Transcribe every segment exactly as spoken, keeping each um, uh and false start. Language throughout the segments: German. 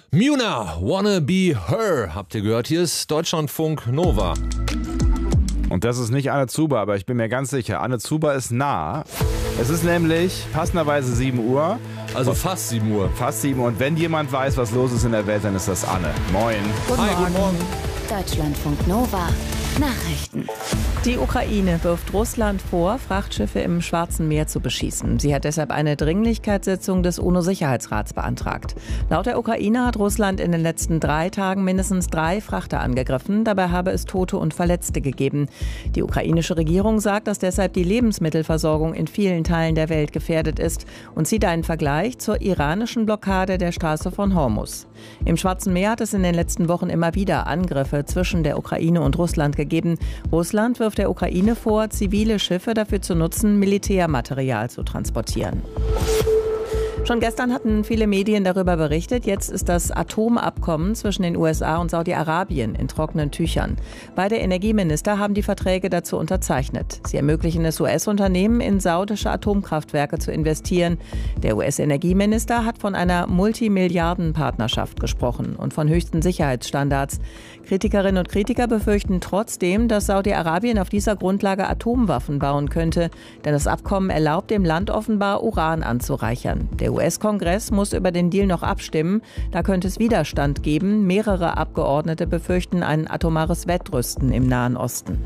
Muna, Wanna Be Her, habt ihr gehört? Hier ist Deutschlandfunk Nova. Und das ist nicht Anne Zuber, aber ich bin mir ganz sicher, Anne Zuber ist nah. Es ist nämlich passenderweise sieben Uhr. Also fast sieben Uhr. Fast sieben Uhr. Und wenn jemand weiß, was los ist in der Welt, dann ist das Anne. Moin. Guten Hi, Morgen. guten Morgen. Deutschlandfunk Nova. Nachrichten. Die Ukraine wirft Russland vor, Frachtschiffe im Schwarzen Meer zu beschießen. Sie hat deshalb eine Dringlichkeitssitzung des UNO-Sicherheitsrats beantragt. Laut der Ukraine hat Russland in den letzten drei Tagen mindestens drei Frachter angegriffen. Dabei habe es Tote und Verletzte gegeben. Die ukrainische Regierung sagt, dass deshalb die Lebensmittelversorgung in vielen Teilen der Welt gefährdet ist und zieht einen Vergleich zur iranischen Blockade der Straße von Hormuz. Im Schwarzen Meer hat es in den letzten Wochen immer wieder Angriffe zwischen der Ukraine und Russland gegeben. Russland wirft der Ukraine vor, zivile Schiffe dafür zu nutzen, Militärmaterial zu transportieren. Schon gestern hatten viele Medien darüber berichtet. Jetzt ist das Atomabkommen zwischen den U S A und Saudi-Arabien in trockenen Tüchern. Beide Energieminister haben die Verträge dazu unterzeichnet. Sie ermöglichen es U S-Unternehmen, in saudische Atomkraftwerke zu investieren. Der U S-Energieminister hat von einer Multimilliarden-Partnerschaft gesprochen und von höchsten Sicherheitsstandards. Kritikerinnen und Kritiker befürchten trotzdem, dass Saudi-Arabien auf dieser Grundlage Atomwaffen bauen könnte. Denn das Abkommen erlaubt dem Land offenbar, Uran anzureichern. Der U S-Kongress muss über den Deal noch abstimmen. Da könnte es Widerstand geben. Mehrere Abgeordnete befürchten ein atomares Wettrüsten im Nahen Osten.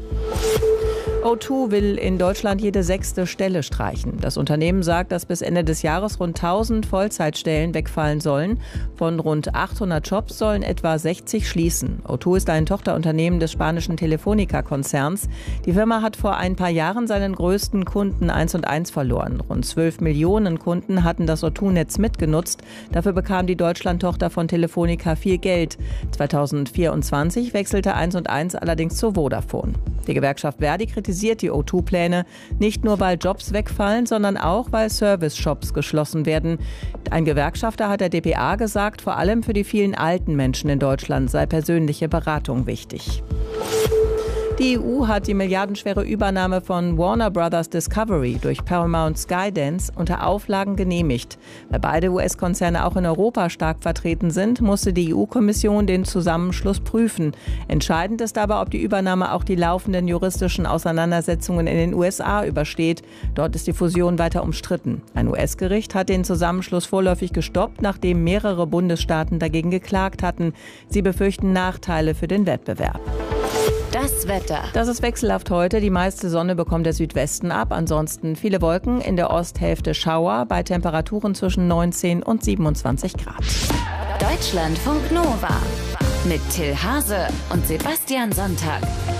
O zwei will in Deutschland jede sechste Stelle streichen. Das Unternehmen sagt, dass bis Ende des Jahres rund tausend Vollzeitstellen wegfallen sollen. Von rund achthundert Jobs sollen etwa sechzig schließen. O zwei ist ein Tochterunternehmen des spanischen Telefonica-Konzerns. Die Firma hat vor ein paar Jahren seinen größten Kunden eins und eins verloren. Rund zwölf Millionen Kunden hatten das O zwei Netz mitgenutzt. Dafür bekam die Deutschland-Tochter von Telefonica viel Geld. zweitausendvierundzwanzig wechselte eins und eins allerdings zu Vodafone. Die Gewerkschaft Verdi kritisiert die O zwei Pläne, nicht nur weil Jobs wegfallen, sondern auch weil Service-Shops geschlossen werden. Ein Gewerkschafter hat der D P A gesagt, vor allem für die vielen alten Menschen in Deutschland sei persönliche Beratung wichtig. Die E U hat die milliardenschwere Übernahme von Warner Brothers Discovery durch Paramount Skydance unter Auflagen genehmigt. Weil beide U S-Konzerne auch in Europa stark vertreten sind, musste die E U-Kommission den Zusammenschluss prüfen. Entscheidend ist aber, ob die Übernahme auch die laufenden juristischen Auseinandersetzungen in den U S A übersteht. Dort ist die Fusion weiter umstritten. Ein U S-Gericht hat den Zusammenschluss vorläufig gestoppt, nachdem mehrere Bundesstaaten dagegen geklagt hatten. Sie befürchten Nachteile für den Wettbewerb. Das Wetter. Das ist wechselhaft heute. Die meiste Sonne bekommt der Südwesten ab. Ansonsten viele Wolken, in der Osthälfte Schauer bei Temperaturen zwischen neunzehn und siebenundzwanzig Grad. Deutschlandfunk Nova mit Till Hase und Sebastian Sonntag.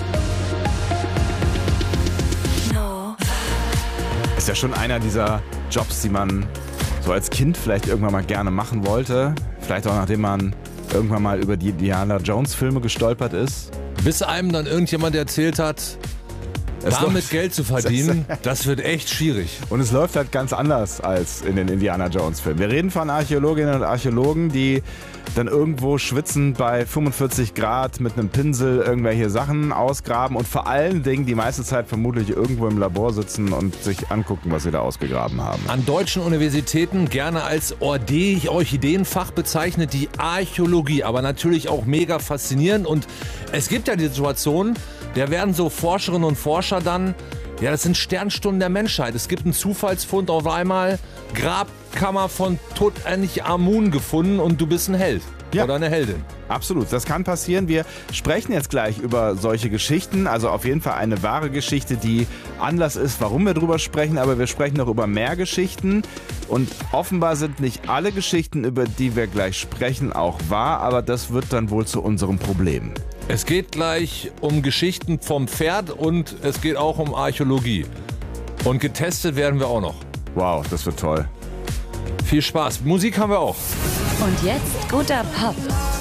Nova. Ist ja schon einer dieser Jobs, die man so als Kind vielleicht irgendwann mal gerne machen wollte. Vielleicht auch nachdem man irgendwann mal über die Indiana Jones Filme gestolpert ist. Bis einem dann irgendjemand erzählt hat, Es damit läuft- Geld zu verdienen, das wird echt schwierig. Und es läuft halt ganz anders als in den Indiana Jones Filmen. Wir reden von Archäologinnen und Archäologen, die dann irgendwo schwitzend bei fünfundvierzig Grad mit einem Pinsel irgendwelche Sachen ausgraben und vor allen Dingen die meiste Zeit vermutlich irgendwo im Labor sitzen und sich angucken, was sie da ausgegraben haben. An deutschen Universitäten gerne als Orde- Orchideenfach bezeichnet, die Archäologie, aber natürlich auch mega faszinierend. Und es gibt ja die Situation, da werden so Forscherinnen und Forscher dann, ja, das sind Sternstunden der Menschheit. Es gibt einen Zufallsfund auf einmal, Grabkammer von Tutanchamun gefunden und du bist ein Held Ja. oder eine Heldin. Absolut, das kann passieren. Wir sprechen jetzt gleich über solche Geschichten, also auf jeden Fall eine wahre Geschichte, die Anlass ist, warum wir drüber sprechen, aber wir sprechen noch über mehr Geschichten und offenbar sind nicht alle Geschichten, über die wir gleich sprechen, auch wahr, aber das wird dann wohl zu unserem Problem. Es geht gleich um Geschichten vom Pferd und es geht auch um Archäologie. Und getestet werden wir auch noch. Wow, das wird toll. Viel Spaß. Musik haben wir auch. Und jetzt guter Pop.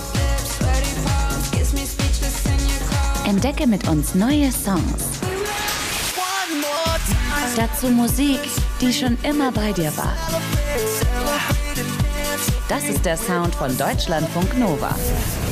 Entdecke mit uns neue Songs. Dazu Musik, die schon immer bei dir war. Das ist der Sound von Deutschlandfunk Nova.